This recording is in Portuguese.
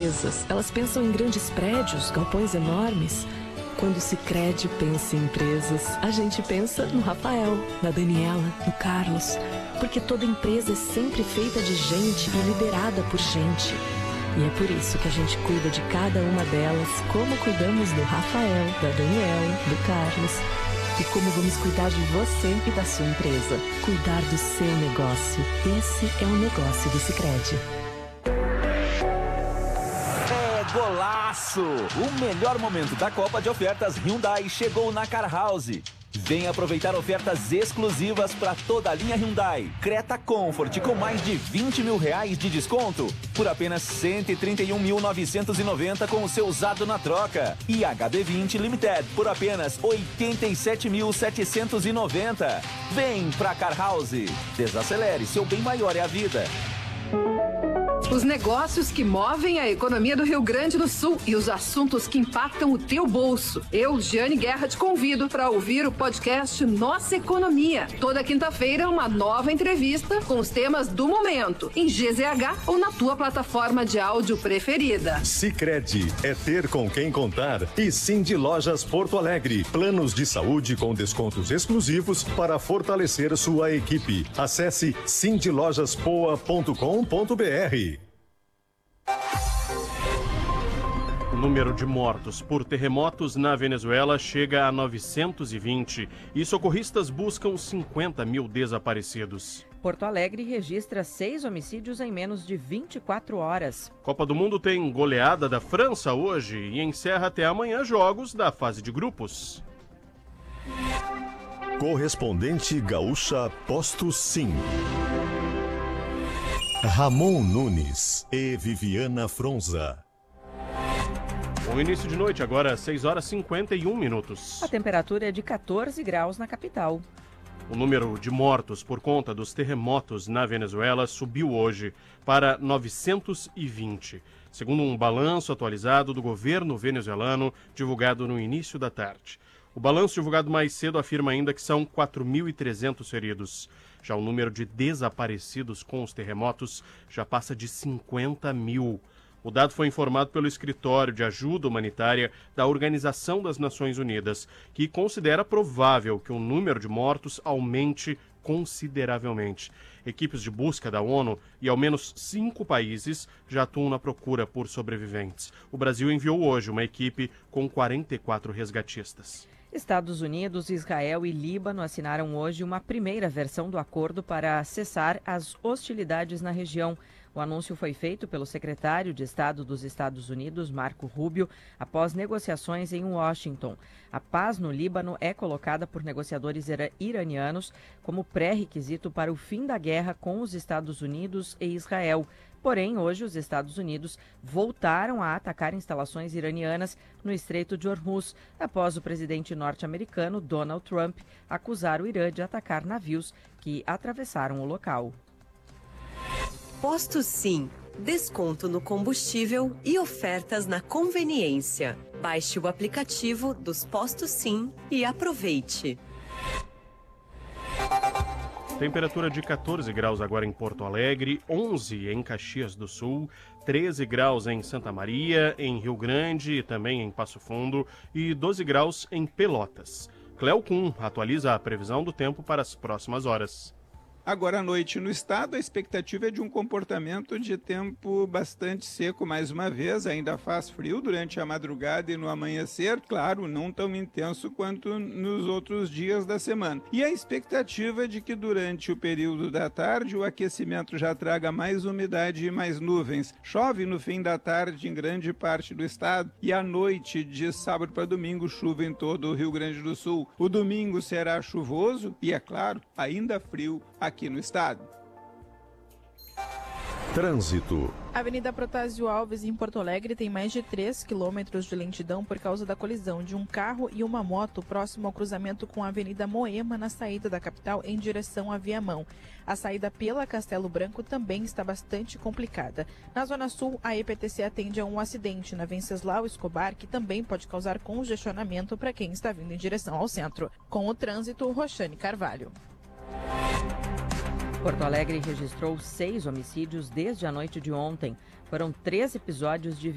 empresas, elas pensam em grandes prédios, galpões enormes. Quando o Sicredi pensa em empresas, a gente pensa no Rafael, na Daniela, no Carlos. Porque toda empresa é sempre feita de gente e liderada por gente. E é por isso que a gente cuida de cada uma delas, como cuidamos do Rafael, da Daniela, do Carlos. E como vamos cuidar de você e da sua empresa. Cuidar do seu negócio. Esse é o negócio do Sicredi. Golaço! O melhor momento da Copa de Ofertas Hyundai chegou na Car House. Vem aproveitar ofertas exclusivas para toda a linha Hyundai. Creta Comfort com mais de R$20 mil de desconto por apenas R$131.990 com o seu usado na troca. E HB20 Limited por apenas R$87.790. Vem pra Car House. Desacelere, seu bem maior é a vida. Os negócios que movem a economia do Rio Grande do Sul e os assuntos que impactam o teu bolso. Eu, Giane Guerra, te convido para ouvir o podcast Nossa Economia. Toda quinta-feira, uma nova entrevista com os temas do momento, em GZH ou na tua plataforma de áudio preferida. Sicredi é ter com quem contar. E Cindy Lojas Porto Alegre. Planos de saúde com descontos exclusivos para fortalecer sua equipe. Acesse cindylojaspoa.com.br. O número de mortos por terremotos na Venezuela chega a 920 e socorristas buscam 50 mil desaparecidos. Porto Alegre registra 6 homicídios em menos de 24 horas. Copa do Mundo tem goleada da França hoje e encerra até amanhã jogos da fase de grupos. Correspondente Gaúcha Posto Sim. Ramon Nunes e Viviana Fronza. Bom início de noite, agora 6h51. A temperatura é de 14 graus na capital. O número de mortos por conta dos terremotos na Venezuela subiu hoje para 920, segundo um balanço atualizado do governo venezuelano divulgado no início da tarde. O balanço divulgado mais cedo afirma ainda que são 4.300 feridos. Já o número de desaparecidos com os terremotos já passa de 50 mil. O dado foi informado pelo Escritório de Ajuda Humanitária da Organização das Nações Unidas, que considera provável que o número de mortos aumente consideravelmente. Equipes de busca da ONU e ao menos 5 países já atuam na procura por sobreviventes. O Brasil enviou hoje uma equipe com 44 resgatistas. Estados Unidos, Israel e Líbano assinaram hoje uma primeira versão do acordo para cessar as hostilidades na região. O anúncio foi feito pelo secretário de Estado dos Estados Unidos, Marco Rubio, após negociações em Washington. A paz no Líbano é colocada por negociadores iranianos como pré-requisito para o fim da guerra com os Estados Unidos e Israel. Porém, hoje os Estados Unidos voltaram a atacar instalações iranianas no Estreito de Hormuz, após o presidente norte-americano Donald Trump acusar o Irã de atacar navios que atravessaram o local. Posto Sim. Desconto no combustível e ofertas na conveniência. Baixe o aplicativo dos Postos Sim e aproveite. Temperatura de 14 graus agora em Porto Alegre, 11 em Caxias do Sul, 13 graus em Santa Maria, em Rio Grande e também em Passo Fundo e 12 graus em Pelotas. Cleo Kuhn atualiza a previsão do tempo para as próximas horas. Agora à noite no estado, a expectativa é de um comportamento de tempo bastante seco mais uma vez. Ainda faz frio durante a madrugada e no amanhecer, claro, não tão intenso quanto nos outros dias da semana. E a expectativa é de que durante o período da tarde o aquecimento já traga mais umidade e mais nuvens. Chove no fim da tarde em grande parte do estado e à noite de sábado para domingo chuva em todo o Rio Grande do Sul. O domingo será chuvoso e, é claro, ainda frio aqui no estado. Trânsito. A Avenida Protásio Alves, em Porto Alegre, tem mais de 3 quilômetros de lentidão por causa da colisão de um carro e uma moto próximo ao cruzamento com a Avenida Moema, na saída da capital em direção a Viamão. A saída pela Castelo Branco também está bastante complicada. Na Zona Sul, a EPTC atende a um acidente na Venceslau Escobar, que também pode causar congestionamento para quem está vindo em direção ao centro. Com o trânsito, Roxane Carvalho. Porto Alegre registrou 6 homicídios desde a noite de ontem. Foram 3 episódios de